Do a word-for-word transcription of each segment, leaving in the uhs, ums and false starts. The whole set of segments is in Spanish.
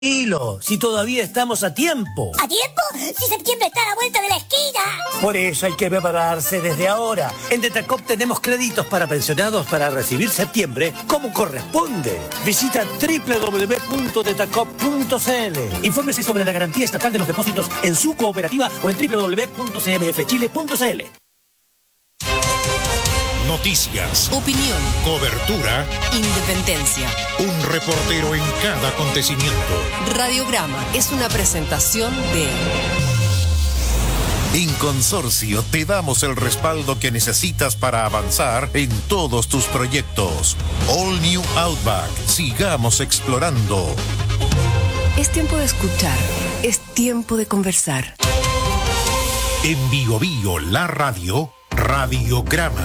Tranquilo, si todavía estamos a tiempo. ¿A tiempo? Si septiembre está a la vuelta de la esquina. Por eso hay que prepararse desde ahora. En Detacop tenemos créditos para pensionados para recibir septiembre como corresponde. Visita doble u doble u doble u punto detacop punto c l. Infórmese sobre la garantía estatal de los depósitos en su cooperativa o en doble u doble u doble u punto c m f chile punto c l. Noticias, opinión, cobertura, independencia. Un reportero en cada acontecimiento. Radiograma es una presentación de... En Consorcio te damos el respaldo que necesitas para avanzar en todos tus proyectos. All New Outback. Sigamos explorando. Es tiempo de escuchar. Es tiempo de conversar. En Bio Bio, la radio, Radiograma.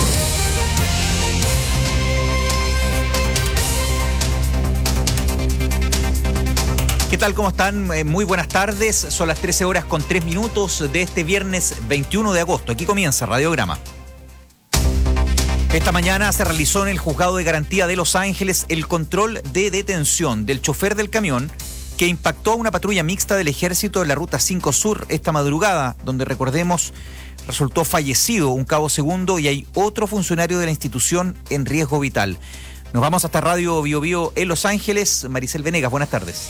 ¿Qué tal? ¿Cómo están? Eh, muy buenas tardes. Son las trece horas con tres minutos de este viernes veintiuno de agosto. Aquí comienza Radiograma. Esta mañana se realizó en el Juzgado de Garantía de Los Ángeles el control de detención del chofer del camión que impactó a una patrulla mixta del Ejército en la Ruta cinco Sur esta madrugada, donde, recordemos, resultó fallecido un cabo segundo y hay otro funcionario de la institución en riesgo vital. Nos vamos hasta Radio Bio Bio en Los Ángeles. Maricel Venegas, buenas tardes.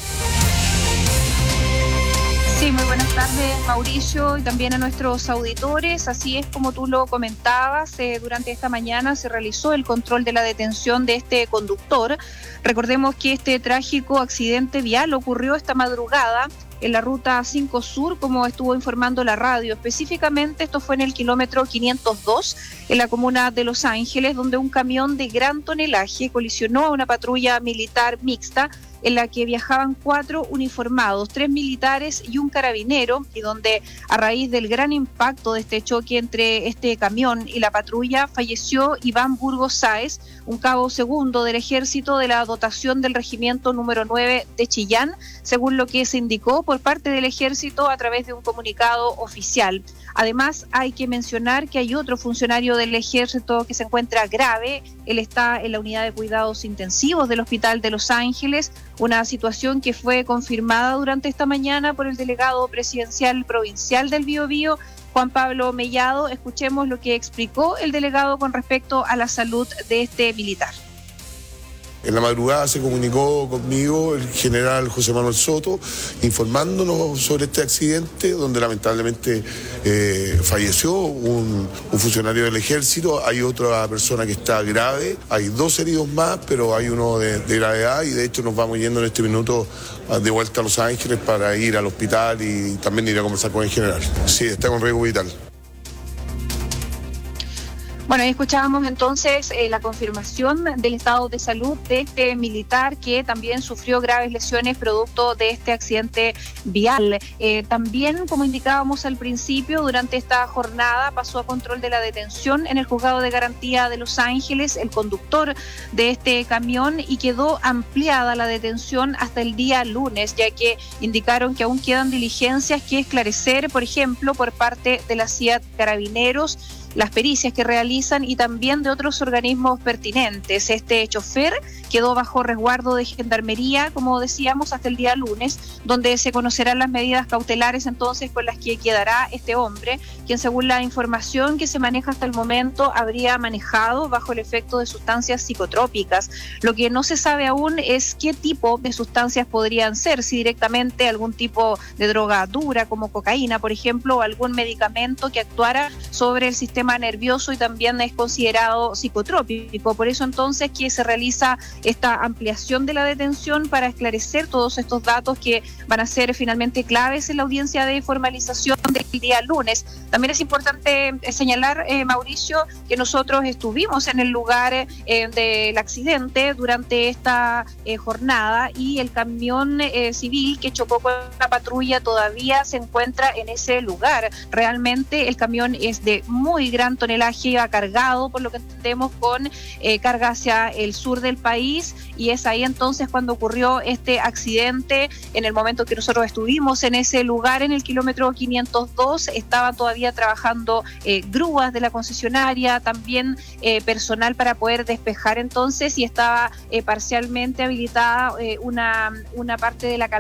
Sí, muy buenas tardes, Mauricio, y también a nuestros auditores. Así es como tú lo comentabas, eh, durante esta mañana se realizó el control de la detención de este conductor. Recordemos que este trágico accidente vial ocurrió esta madrugada en la Ruta cinco Sur, como estuvo informando la radio. Específicamente, esto fue en el kilómetro quinientos dos, en la comuna de Los Ángeles, donde un camión de gran tonelaje colisionó a una patrulla militar mixta en la que viajaban cuatro uniformados, tres militares y un carabinero, y donde a raíz del gran impacto de este choque entre este camión y la patrulla falleció Iván Burgos Sáez, un cabo segundo del Ejército de la dotación del Regimiento número nueve de Chillán, según lo que se indicó por parte del Ejército a través de un comunicado oficial. Además, hay que mencionar que hay otro funcionario del Ejército que se encuentra grave. Él está en la unidad de cuidados intensivos del Hospital de Los Ángeles, una situación que fue confirmada durante esta mañana por el delegado presidencial provincial del Biobío, Juan Pablo Mellado. Escuchemos lo que explicó el delegado con respecto a la salud de este militar. En la madrugada se comunicó conmigo el general José Manuel Soto informándonos sobre este accidente donde lamentablemente eh, falleció un, un funcionario del Ejército. Hay otra persona que está grave, hay dos heridos más, pero hay uno de, de gravedad, y de hecho nos vamos yendo en este minuto de vuelta a Los Ángeles para ir al hospital y también ir a conversar con el general. Sí, está con riesgo vital. Bueno, ahí escuchábamos entonces eh, la confirmación del estado de salud de este militar que también sufrió graves lesiones producto de este accidente vial. Eh, también, como indicábamos al principio, durante esta jornada pasó a control de la detención en el Juzgado de Garantía de Los Ángeles el conductor de este camión, y quedó ampliada la detención hasta el día lunes, ya que indicaron que aún quedan diligencias que esclarecer, por ejemplo, por parte de la C I A T Carabineros, las pericias que realizan y también de otros organismos pertinentes. Este chofer quedó bajo resguardo de Gendarmería, como decíamos, hasta el día lunes, donde se conocerán las medidas cautelares entonces con las que quedará este hombre, quien, según la información que se maneja hasta el momento, habría manejado bajo el efecto de sustancias psicotrópicas. Lo que no se sabe aún es qué tipo de sustancias podrían ser, si directamente algún tipo de droga dura como cocaína, por ejemplo, o algún medicamento que actuara sobre el sistema nervioso y también es considerado psicotrópico. Por eso entonces que se realiza esta ampliación de la detención para esclarecer todos estos datos que van a ser finalmente claves en la audiencia de formalización del día lunes. También es importante señalar, eh, Mauricio, que nosotros estuvimos en el lugar eh, del accidente durante esta eh, jornada, y el camión eh, civil que chocó con la patrulla todavía se encuentra en ese lugar. Realmente el camión es de muy gran tonelaje, iba cargado, por lo que entendemos, con eh, carga hacia el sur del país, y es ahí entonces cuando ocurrió este accidente, en el momento que nosotros estuvimos en ese lugar, en el kilómetro quinientos otros dos estaban todavía trabajando eh, grúas de la concesionaria, también eh, personal para poder despejar entonces, y estaba eh, parcialmente habilitada eh, una, una parte de la calzada